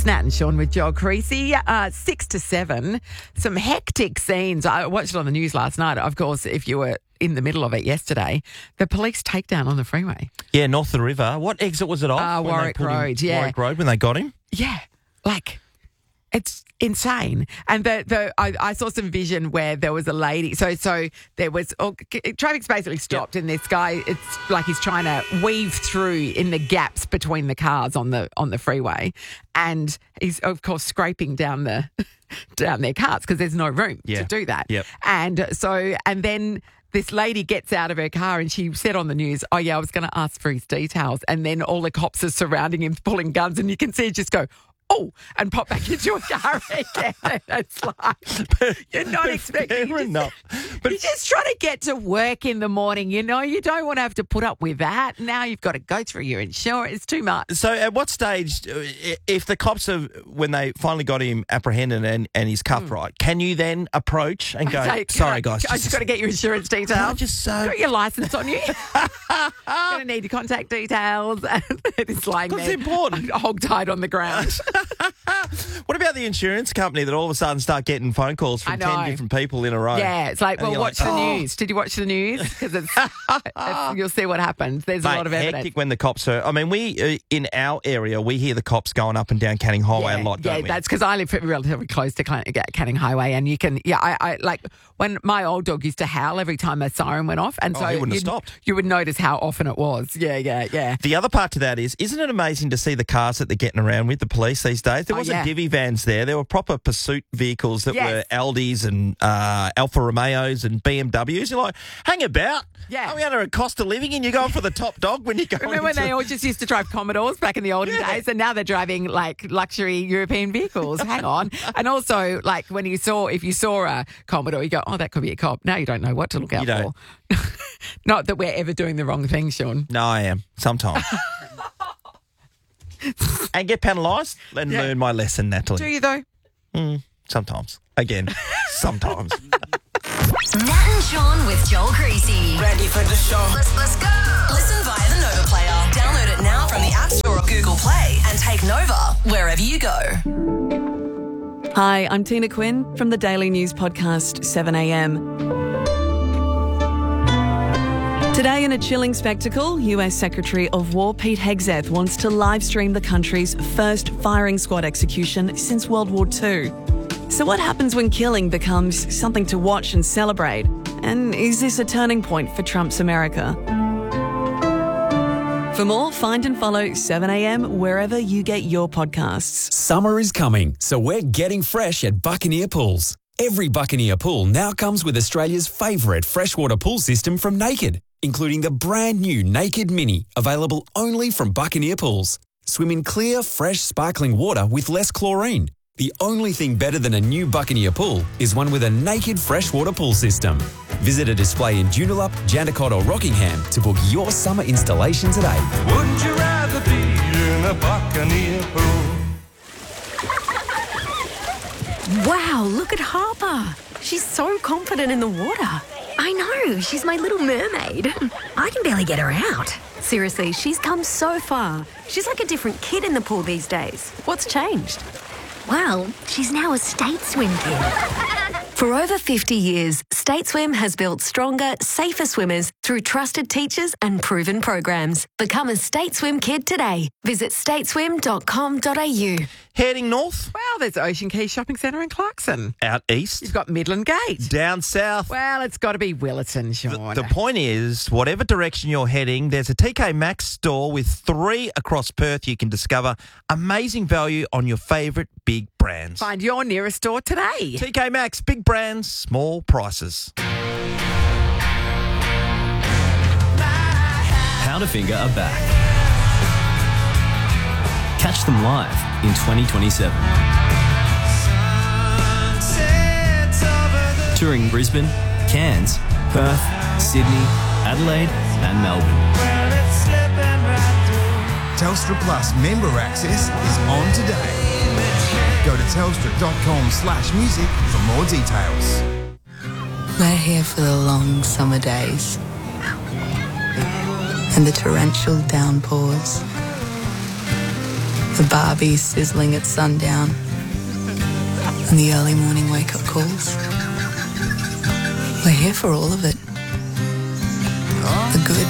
Nat and Sean with Joel Creasy, 6 to 7. Some hectic scenes. I watched it on the news last night. Of course, if you were in the middle of it yesterday, the police takedown on the freeway. Yeah, north of the river. What exit was it off? Warwick Road, yeah. Warwick Road, when they got him? Yeah, like, it's insane. And I saw some vision where there was a lady. So there was traffic's basically stopped, and this guy, it's like he's trying to weave through in the gaps between the cars on the freeway, and he's of course scraping down their carts because there's no room to do that. Yep. And then this lady gets out of her car and she said on the news, "Oh yeah, I was going to ask for his details," and then all the cops are surrounding him, pulling guns, and you can see her just go, "Oh," and pop back into a car again. It's like, you're not expecting. You're just trying to get to work in the morning. You know, you don't want to have to put up with that. Now you've got to go through your insurance. It's too much. So at what stage, if the cops have, when they finally got him apprehended and he's cuffed right, can you then approach and go, "Sorry guys, I just got to get your insurance details. Got your license on you. Going to need your contact details." And it's like, it's important. Hog-tied on the ground. What about the insurance company that all of a sudden start getting phone calls from 10 different people in a row? Yeah, it's like, well, watch the news. Did you watch the news? Because you'll see what happens. There's a lot of evidence. Hectic when the cops are. I mean, we in our area, we hear the cops going up and down Canning Highway a lot. Don't we? That's because I live relatively close to Canning Highway, and you can. Yeah, I like when my old dog used to howl every time a siren went off, and so he wouldn't have stopped. You would notice how often it was. Yeah. The other part to that is, isn't it amazing to see the cars that they're getting around with, the police these days? There wasn't divvy vans there. There were proper pursuit vehicles that were Aldis and Alfa Romeos and BMWs. You're like, hang about. Yeah. Are we under a cost of living and you're going for the top dog when you go? Remember when they all just used to drive Commodores back in the olden days, and now they're driving like luxury European vehicles. Hang on. And also, like if you saw a Commodore, you go, "Oh, that could be a cop." Now you don't know what to look out for. Not that we're ever doing the wrong thing, Sean. No, I am. Sometimes. And get penalised and learn my lesson, Natalie. Do you though? Sometimes. Again, sometimes. Nat and Sean with Joel Creasy. Ready for the show? Let's go. Listen via the Nova Player. Download it now from the App Store or Google Play and take Nova wherever you go. Hi, I'm Tina Quinn from the Daily News podcast 7am. Today in a chilling spectacle, US Secretary of War Pete Hegseth wants to live stream the country's first firing squad execution since World War II. So what happens when killing becomes something to watch and celebrate? And is this a turning point for Trump's America? For more, find and follow 7am wherever you get your podcasts. Summer is coming, so we're getting fresh at Buccaneer Pools. Every Buccaneer pool now comes with Australia's favourite freshwater pool system from Naked, including the brand new Naked Mini, available only from Buccaneer Pools. Swim in clear, fresh, sparkling water with less chlorine. The only thing better than a new Buccaneer pool is one with a Naked freshwater pool system. Visit a display in Joondalup, Jandakot or Rockingham to book your summer installation today. Wouldn't you rather be in a Buccaneer pool? Wow, look at Harper. She's so confident in the water. I know, she's my little mermaid. I can barely get her out. Seriously, she's come so far. She's like a different kid in the pool these days. What's changed? Well, she's now a State Swim kid. For over 50 years, State Swim has built stronger, safer swimmers through trusted teachers and proven programs. Become a State Swim kid today. Visit stateswim.com.au. Heading north? Well, there's Ocean Quay Shopping Centre in Clarkson. Out east? You've got Midland Gate. Down south? Well, it's got to be Willetton, Sean. The point is, whatever direction you're heading, there's a TK Maxx store with 3 across Perth you can discover amazing value on your favourite big brands. Find your nearest store today. TK Maxx, big brands, small prices. Powderfinger are back. Catch them live in 2027. Touring Brisbane, Cairns, Perth, Sydney, Adelaide and Melbourne. Telstra Plus member access is on today. Go to telstra.com/music for more details. We're here for the long summer days and the torrential downpours The barbie sizzling at sundown. And the early morning wake-up calls. We're here for all of it. The good.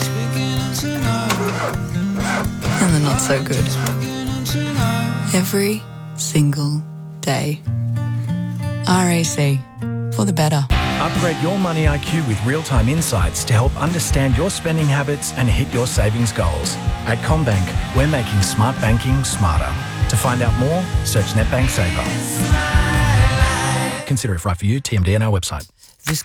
And the not so good. Every single day. RAC. For the better. Upgrade your money IQ with real-time insights to help understand your spending habits and hit your savings goals. At CommBank, we're making smart banking smarter. To find out more, search NetBank Saver. Consider if right for you, TMD on our website.